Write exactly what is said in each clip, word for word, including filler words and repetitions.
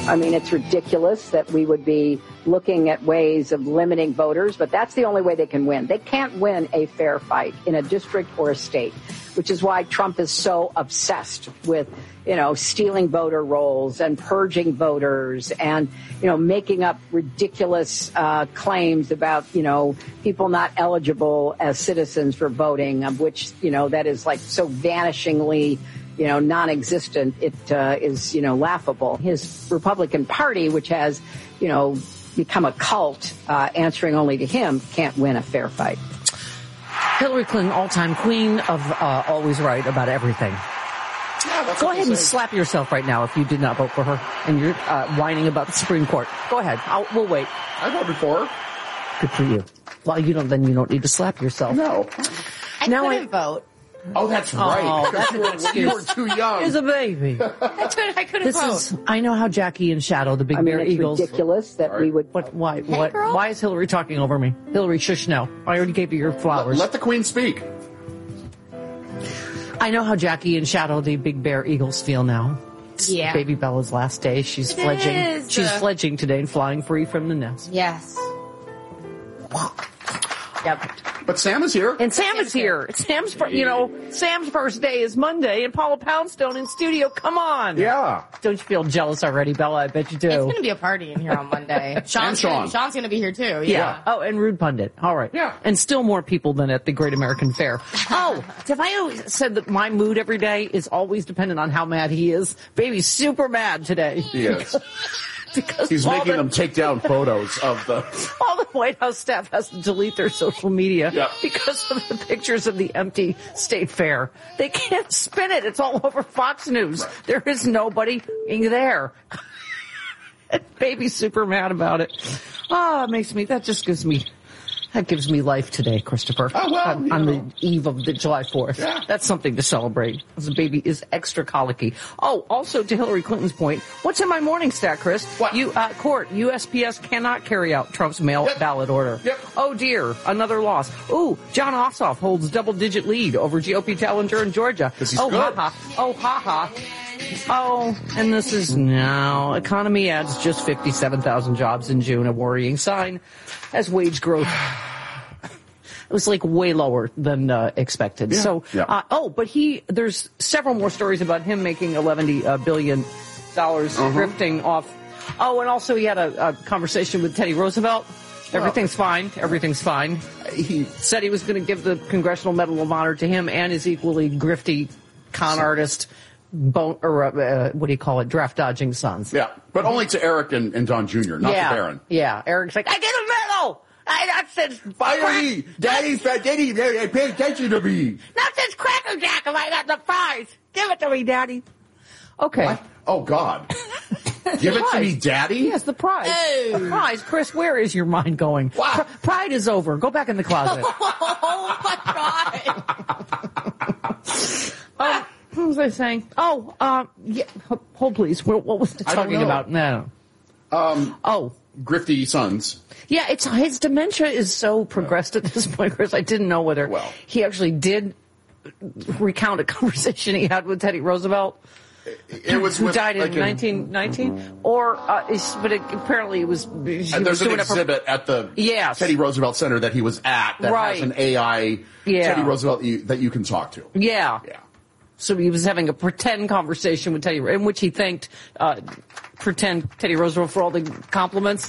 I mean, it's ridiculous that we would be looking at ways of limiting voters, but that's the only way they can win. They can't win a fair fight in a district or a state, which is why Trump is so obsessed with, you know, stealing voter rolls and purging voters and, you know, making up ridiculous uh, claims about, you know, people not eligible as citizens for voting, of which, you know, that is like so vanishingly, you know, non-existent. It uh, is, you know, laughable. His Republican Party, which has, you know, become a cult, uh, answering only to him, can't win a fair fight. Hillary Clinton, all-time queen of uh, always right about everything. Yeah, Go ahead and slap yourself right now if you did not vote for her and you're uh, whining about the Supreme Court. Go ahead. I'll, we'll wait. I voted for her. Good for you. Well, you don't. Then you don't need to slap yourself. No. I now couldn't I, vote. Oh, that's right. Oh, that's you, were, you were too young. Is a baby. I couldn't, I couldn't This vote. is. I know how Jackie and Shadow, the Big I mean, Bear it's Eagles. ridiculous that Sorry. we would. What? Why? Hey, what? girl. Why is Hillary talking over me? Hillary, shush now. I already gave you your flowers. Let, let the queen speak. I know how Jackie and Shadow, the Big Bear Eagles, feel now. It's Yeah. Baby Bella's last day. She's It fledging. is. She's fledging today and flying free from the nest. Yes. Yep. But Sam is here. And Sam is here. Sam's, fir- you know, Sam's first day is Monday, and Paula Poundstone in studio. Come on. Yeah. Don't you feel jealous already, Bella? I bet you do. It's going to be a party in here on Monday. Sean's Sean. Gonna, Sean's going to be here too. Yeah. Yeah. Oh, and Rude Pundit. All right. Yeah. And still more people than at the Great American Fair. Oh, have I always said that my mood every day is always dependent on how mad he is? Baby's super mad today. He is. Because He's all making the, them take down photos of the... all the White House staff has to delete their social media Yeah. because of the pictures of the empty state fair. They can't spin it. It's all over Fox News. Right. There is nobody there. Baby's super mad about it. Oh, it makes me, that just gives me, that gives me life today, Christopher. Oh, well, on, you on know. the eve of the July fourth. Yeah. That's something to celebrate. The baby is extra colicky. Oh, also to Hillary Clinton's point, what's in my morning stack, Chris? What? You, uh, court, U S P S cannot carry out Trump's mail Yep. ballot order. Yep. Oh dear, another loss. Ooh, John Ossoff holds double-digit lead over G O P challenger in Georgia. 'Cause he's oh, good. ha ha. Oh, ha ha. Oh, and this is now. Economy adds just fifty-seven thousand jobs in June, a worrying sign as wage growth. It was like way lower than uh, expected. Yeah. So, Yeah. uh, oh, but he, there's several more stories about him making eleven billion dollars Uh-huh. drifting off. Oh, and also he had a, a conversation with Teddy Roosevelt. Everything's fine. Everything's fine. He said he was going to give the Congressional Medal of Honor to him and his equally grifty con artist, bone, or uh, what do you call it, draft dodging sons. Yeah, but only to Eric and, and Don Junior, not yeah, to Barron. Yeah, Eric's like, I get a medal! I, that says Finally, Daddy's fat Daddy, they pay attention to me. That says Cracker Jack if I got the prize. Give it to me, Daddy. Okay. What? Oh, God. Give it to me, Daddy? Yes, the prize. Oh. The prize. Chris, where is your mind going? Wow. Pr- pride is over. Go back in the closet. Oh my God. um, what was I saying? Oh, uh, yeah, hold please. What, what was it I don't talking know. about? No. Um, Oh. Grifty sons. Yeah, it's his dementia is so progressed at this point, Chris. I didn't know whether Well. he actually did recount a conversation he had with Teddy Roosevelt, It was who with, died in like, a- nineteen nineteen, or uh, it's- but it, apparently it was. He And was there's an doing it for- exhibit at the Yes. Teddy Roosevelt Center that he was at that Right. has an A I Yeah. Teddy Roosevelt you, that you can talk to. Yeah. Yeah. So he was having a pretend conversation with Teddy, in which he thanked uh, pretend Teddy Roosevelt for all the compliments.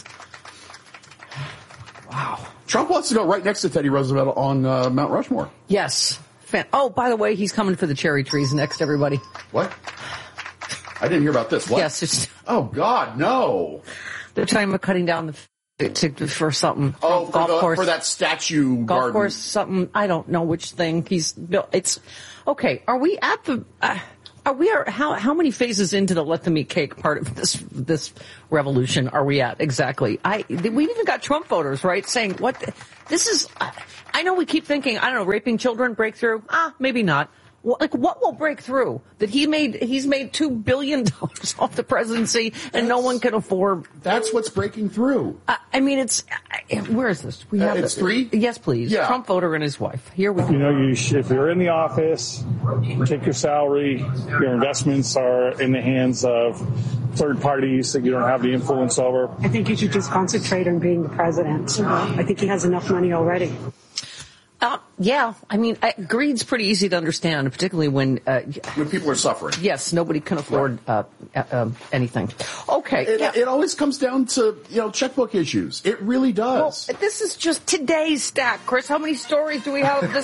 Wow. Trump wants to go right next to Teddy Roosevelt on uh, Mount Rushmore. Yes. Fan- oh, by the way, he's coming for the cherry trees next, everybody. What? I didn't hear about this. What? Yes. It's, Oh, God, no. they're talking about cutting down the to, for something. Oh, for, golf the, course. for that statue golf garden. course, something. I don't know which thing he's built. It's okay. Are we at the? Uh, are we? Are how how many phases into the let them eat cake part of this this revolution are we at exactly? I we even got Trump voters right saying what the, this is. Uh, I know we keep thinking I don't know raping children breakthrough. Ah, maybe not. What, like what will break through? That he made he's made two billion dollars off the presidency and That's- no one can afford. That's what's breaking through. I, I mean, it's uh, where is this? We Uh, have it's it. three? Yes, please. Yeah. Trump voter and his wife. Here we go. You know, you sh- if you're in the office, take your salary. Your investments are in the hands of third parties that you don't have the influence over. I think you should just concentrate on being the president. I think he has enough money already. Uh, yeah, I mean, I, greed's pretty easy to understand, particularly when uh, when people are suffering. Yes, nobody can afford uh, uh, uh, anything. Okay, it, yeah. it always comes down to you know checkbook issues. It really does. Well, this is just today's stack, Chris. How many stories do we have of this?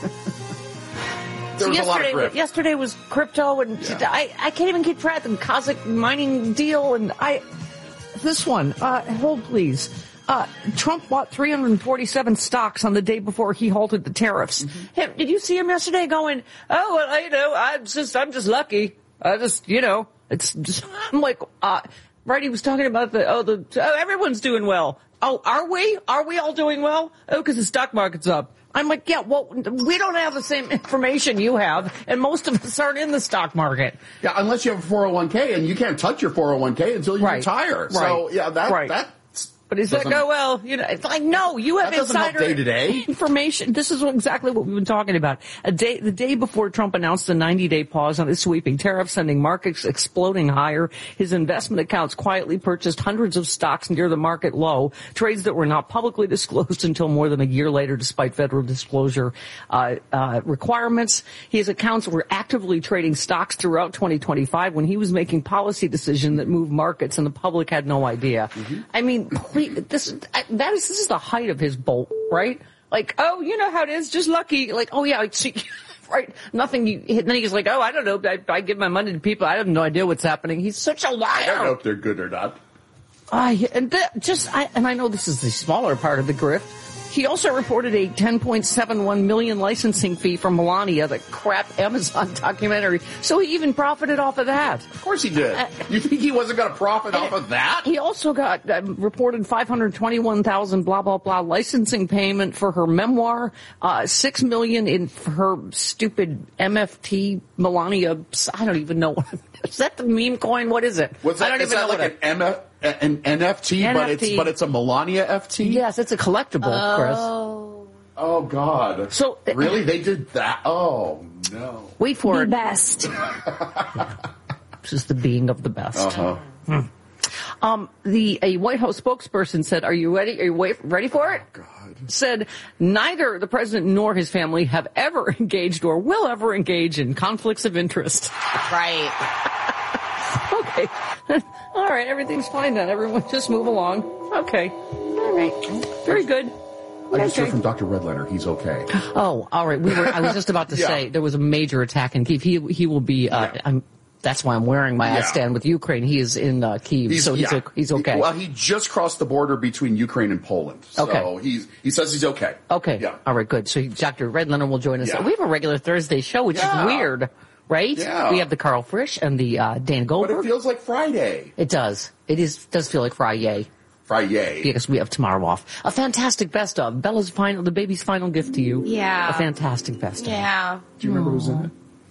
There was so a lot of grift. Yesterday was crypto, and Yeah. I, I can't even keep track of the Kazakh mining deal, and I this one. Uh, hold please. Uh, Trump bought three hundred forty-seven stocks on the day before he halted the tariffs. Mm-hmm. Him, did you see him yesterday going, oh, well, you know, I'm just, I'm just lucky. I just, you know, it's just, I'm like, uh, right, he was talking about the, oh, the, oh, everyone's doing well. Oh, are we? Are we all doing well? Oh, because the stock market's up. I'm like, yeah, well, we don't have the same information you have, and most of us aren't in the stock market. Yeah, unless you have a four oh one k, and you can't touch your four oh one k until you Right. retire. Right. So, yeah, that, Right. that But he's like, doesn't- oh, well, you know, it's like, no, you have That doesn't help insider day-to-day. information. This is what, exactly what we've been talking about. A day, the day before Trump announced a ninety-day pause on his sweeping tariffs, sending markets exploding higher, his investment accounts quietly purchased hundreds of stocks near the market low, trades that were not publicly disclosed until more than a year later, despite federal disclosure uh, uh, requirements. His accounts were actively trading stocks throughout twenty twenty-five when he was making policy decisions that moved markets, and the public had no idea. Mm-hmm. I mean, please, this I, that is this is the height of his bolt, right? Like, oh, you know how it is, just lucky. Like, oh yeah, I see, right? Nothing. You, then he's like, oh, I don't know. I, I give my money to people. I have no idea what's happening. He's such a liar. I don't know if they're good or not. I and that just I and I know this is the smaller part of the grift. He also reported a ten point seven one million licensing fee from Melania, the crap Amazon documentary. So he even profited off of that. Of course he did. Uh, You think he wasn't going to profit off of that? He also got uh, reported five hundred twenty-one thousand blah blah blah licensing payment for her memoir, uh, six million in her stupid M F T Melania. I don't even know what is that the meme coin? What is it? What's that? I don't Is even that know like what an, M F, an N F T, N F T. but it's but it's a Melania F T? Yes, it's a collectible, Chris. Oh. Oh God. So really, they did that? Oh no. Wait for The it. best. This is the being of the best. Uh-huh. Hmm. Um, the a White House spokesperson said, "Are you ready? Are you wait, ready for it?" God. Said neither the president nor his family have ever engaged or will ever engage in conflicts of interest. Right. Okay, all right, everything's fine then. Everyone, just move along. Okay, all right, very good. I just Okay. heard from Doctor Redletter. He's okay. Oh, all right. We were. I was just about to Yeah. say there was a major attack in Kyiv. He he will be. Uh, Yeah. I'm. That's why I'm wearing my I Yeah. stand with Ukraine. He is in uh, Kyiv, so he's yeah. o- he's okay. Well, he just crossed the border between Ukraine and Poland. So Okay. he's he says he's okay. Okay. Yeah. All right, good. So he- Doctor Redletter will join us. Yeah. We have a regular Thursday show, which Yeah. is weird, right? Yeah. We have the Carl Frisch and the uh, Dan But Goldberg. it feels like Friday. It does. It is does feel like Friday Friday. because we have tomorrow off. A fantastic best of Bella's final, the baby's final gift to you. Yeah. A fantastic best of. Yeah. Do you remember who's in it?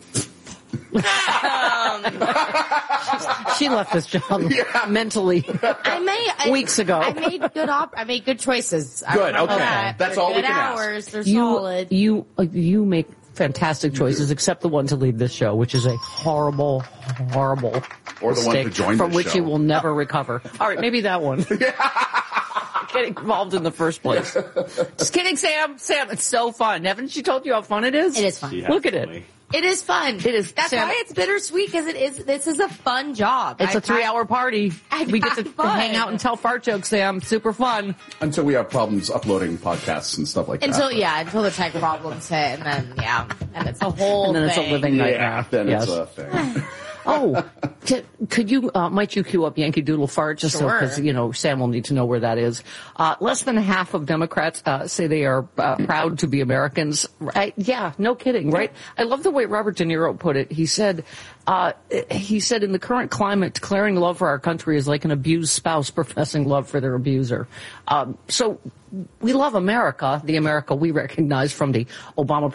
She left this job mentally. I made I, Weeks ago. I made good op. I made good choices. I Good, remember okay. that. That's They're all we good can ask. hours. They're You solid. you uh, you make fantastic choices, except the one to leave this show, which is a horrible, horrible Or the one to mistake join from this which show. you will never recover. All right, maybe that one. Get involved in the first place. Just kidding, Sam. Sam, it's so fun. Haven't she told you how fun it is? It is fun. She Look has at to it. be. It is fun. It is. That's Sam- why it's bittersweet because it is. This is a fun job. It's a a three-hour party. I've We get to had fun. hang out and tell fart jokes, Sam. Super fun. Until we have problems uploading podcasts and stuff like Until that. yeah, until the tech problems hit, and then yeah, and it's a whole. And then it's a thing. living Yeah, nightmare. then Yes. it's a thing. Oh, t- could you, uh, might you cue up Yankee Doodle Fart just so, Sure. because, you know, Sam will need to know where that is. Uh, less than half of Democrats, uh, say they are, uh, proud to be Americans. Right? Yeah, no kidding, right? I love the way Robert De Niro put it. He said, uh, he said in the current climate, declaring love for our country is like an abused spouse professing love for their abuser. Um, so we love America, the America we recognize from the Obama